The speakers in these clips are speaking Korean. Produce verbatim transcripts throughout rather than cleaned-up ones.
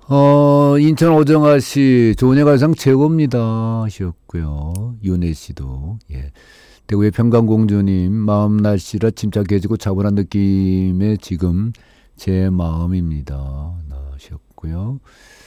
어, 인천 오정아 씨, 좋은 가상 최고입니다. 하셨고요. 윤혜 씨도, 예. 대구의 평강공주님, 마음 날씨라 침착해지고 차분한 느낌의 지금 제 마음입니다. 하셨고요.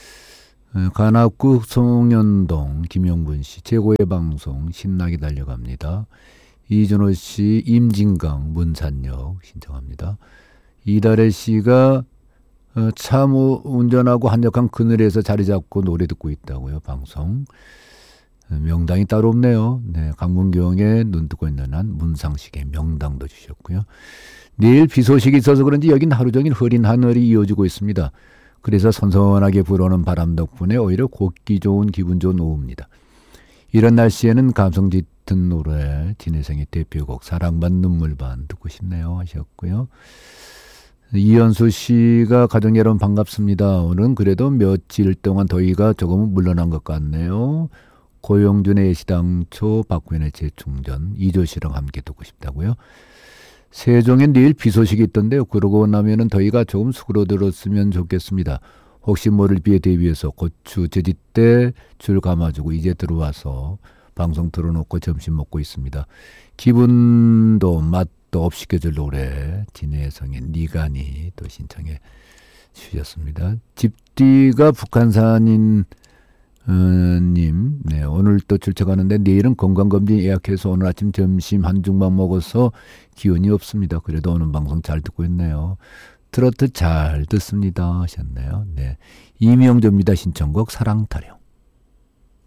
관악구 송년동 김영분 씨, 최고의 방송 신나게 달려갑니다. 이준호 씨, 임진강 문산역 신청합니다. 이달의 씨가 차 운전하고 한적한 그늘에서 자리 잡고 노래 듣고 있다고요. 방송. 명당이 따로 없네요. 네, 강문경의 눈 뜨고 있는 한 문상식의 명당도 주셨고요. 내일 비 소식이 있어서 그런지 여긴 하루 종일 흐린 하늘이 이어지고 있습니다. 그래서 선선하게 불어오는 바람 덕분에 오히려 걷기 좋은 기분 좋은 오후입니다. 이런 날씨에는 감성 짙은 노래 진혜성의 대표곡 사랑 반 눈물 반 듣고 싶네요 하셨고요. 이현수 씨가 가족 여러분 반갑습니다. 오늘은 그래도 며칠 동안 더위가 조금은 물러난 것 같네요. 고용준의 예시당초, 박구현의 재충전, 이조 씨랑 함께 듣고 싶다고요. 세종에 내일 비 소식이 있던데요. 그러고 나면은 더위가 조금 수그러들었으면 좋겠습니다. 혹시 모를 비에 대비해서 고추 제지 때 줄 감아주고 이제 들어와서 방송 틀어놓고 점심 먹고 있습니다. 기분도 맛도 업 시켜줄 노래 진혜성의 니가니 또 신청해 주셨습니다. 집디가 북한산인 어, 님, 네, 오늘 또 출첵하는데 내일은 건강검진 예약해서 오늘 아침 점심 한 줌만 먹어서 기운이 없습니다. 그래도 오늘 방송 잘 듣고 있네요. 트로트 잘 듣습니다 하셨네요. 네, 이명조입니다. 신청곡 사랑 타령.